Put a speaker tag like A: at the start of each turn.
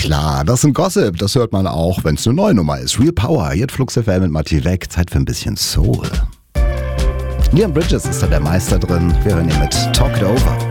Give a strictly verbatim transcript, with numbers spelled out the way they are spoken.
A: klar, das ist ein Gossip, das hört man auch, wenn es eine neue Nummer ist. Real Power, hier Flux F M mit Matti Weg, Zeit für ein bisschen Soul. Leon Bridges ist da der Meister drin, wir hören ihn mit Talk It Over.